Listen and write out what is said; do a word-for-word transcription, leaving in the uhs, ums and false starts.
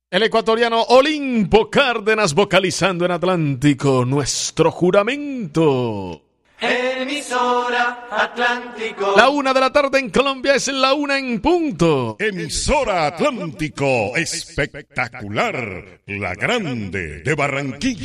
El ecuatoriano Olimpo Cárdenas vocalizando en Atlántico nuestro juramento. Emisora Atlántico. La una de la tarde en Colombia es la una en punto. Emisora Atlántico, espectacular, la grande de Barranquilla.